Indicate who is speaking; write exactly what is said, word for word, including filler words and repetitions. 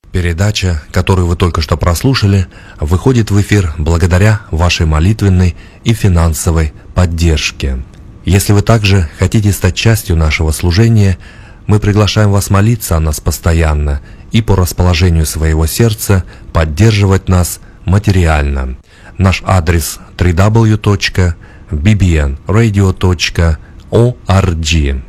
Speaker 1: Передача, которую вы только что прослушали, выходит в эфир благодаря вашей молитвенной и финансовой поддержке. Если вы также хотите стать частью нашего служения, мы приглашаем вас молиться о нас постоянно и по расположению своего сердца поддерживать нас материально. Наш адрес дабл ю дабл ю дабл ю точка би би эн радио точка орг.